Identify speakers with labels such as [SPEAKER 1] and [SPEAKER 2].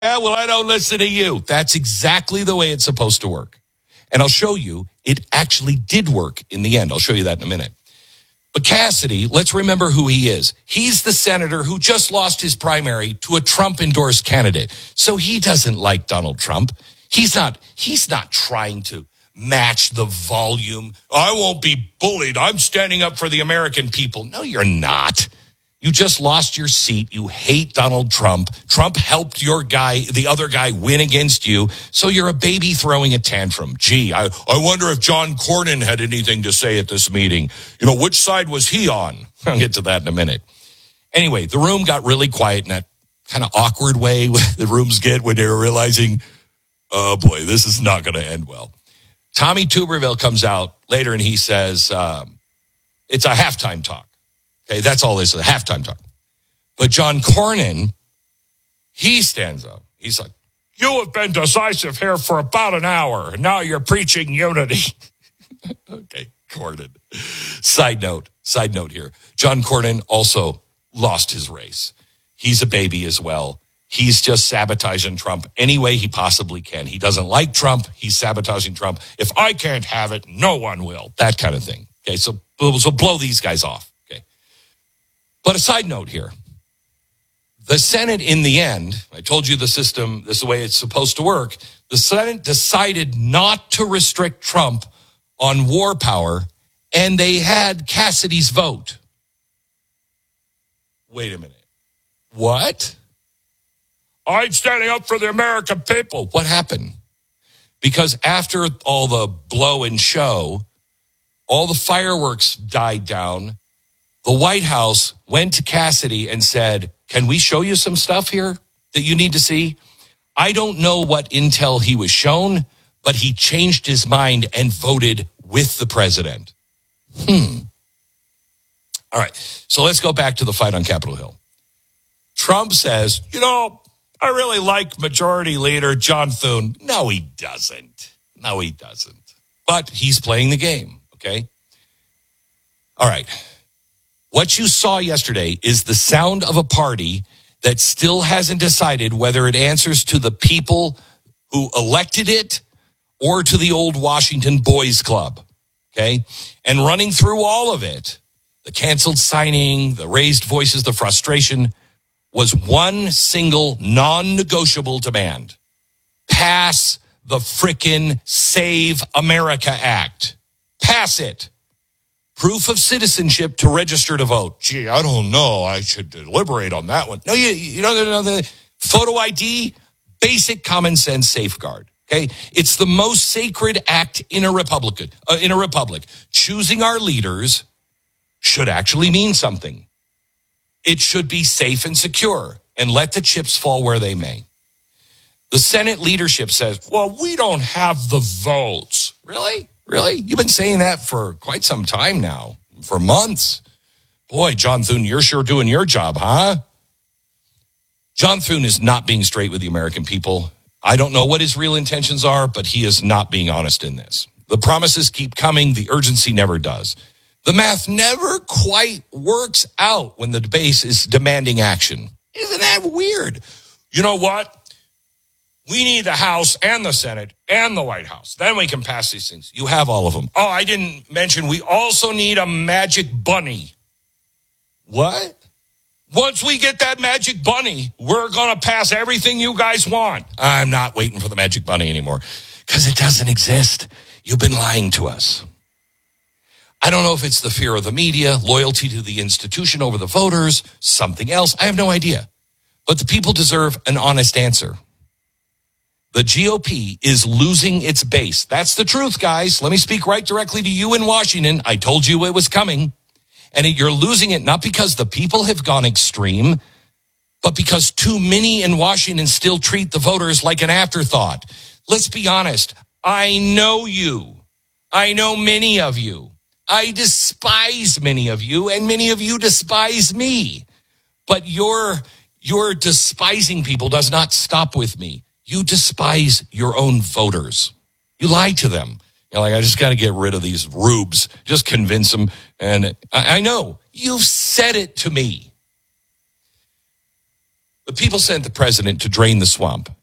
[SPEAKER 1] Yeah, well, I don't listen to you. That's exactly the way it's supposed to work. And I'll show you it actually did work in the end. I'll show you that in a minute. But Cassidy, let's remember who he is. He's the senator who just lost his primary to a Trump-endorsed candidate. So he doesn't like Donald Trump. He's not trying to match the volume. I won't be bullied. I'm standing up for the American people. No, you're not. You just lost your seat. You hate Donald Trump. Trump helped your guy, the other guy, win against you. So you're a baby throwing a tantrum. Gee, I wonder if John Cornyn had anything to say at this meeting. You know, which side was he on? I'll get to that in a minute. Anyway, the room got really quiet in that kind of awkward way the rooms get when they're realizing, oh boy, this is not going to end well. Tommy Tuberville comes out later and he says, it's a halftime talk. Okay, that's all this is, a halftime talk. But John Cornyn, he stands up. He's like, you have been decisive here for about an hour, and now you're preaching unity. Okay, Cornyn. Side note here. John Cornyn also lost his race. He's a baby as well. He's just sabotaging Trump any way he possibly can. He doesn't like Trump. He's sabotaging Trump. If I can't have it, no one will. That kind of thing. Okay, so blow these guys off. But a side note here, the Senate in the end, I told you the system, this is the way it's supposed to work. The Senate decided not to restrict Trump on war power, and they had Cassidy's vote. Wait a minute. What? I'm standing up for the American people. What happened? Because after all the blow and show, all the fireworks died down. The White House went to Cassidy and said, can we show you some stuff here that you need to see? I don't know what intel he was shown, but he changed his mind and voted with the president. All right, so let's go back to the fight on Capitol Hill. Trump says, I really like Majority Leader John Thune. No, he doesn't. But he's playing the game, okay? All right. What you saw yesterday is the sound of a party that still hasn't decided whether it answers to the people who elected it or to the old Washington Boys Club, okay? And running through all of it, the canceled signing, the raised voices, the frustration, was one single non-negotiable demand. Pass the frickin' Save America Act. Pass it. Proof of citizenship to register to vote. Gee, I don't know. I should deliberate on that one. No, you don't know the photo ID, basic common sense safeguard. Okay, it's the most sacred act in a republic. Choosing our leaders should actually mean something. It should be safe and secure, and let the chips fall where they may. The Senate leadership says, well, we don't have the votes. Really? You've been saying that for quite some time now, for months. Boy, John Thune, you're sure doing your job, huh? John Thune is not being straight with the American people. I don't know what his real intentions are, but he is not being honest in this. The promises keep coming. The urgency never does. The math never quite works out when the base is demanding action. Isn't that weird? You know what? We need the House and the Senate and the White House. Then we can pass these things. You have all of them. Oh, I didn't mention we also need a magic bunny. What? Once we get that magic bunny, we're going to pass everything you guys want. I'm not waiting for the magic bunny anymore because it doesn't exist. You've been lying to us. I don't know if it's the fear of the media, loyalty to the institution over the voters, something else. I have no idea. But the people deserve an honest answer. The GOP is losing its base. That's the truth, guys. Let me speak right directly to you in Washington. I told you it was coming. And you're losing it not because the people have gone extreme, but because too many in Washington still treat the voters like an afterthought. Let's be honest. I know you. I know many of you. I despise many of you, and many of you despise me. But your despising people does not stop with me. You despise your own voters. You lie to them. You're like, I just got to get rid of these rubes. Just convince them. And I know you've said it to me. The people sent the president to drain the swamp.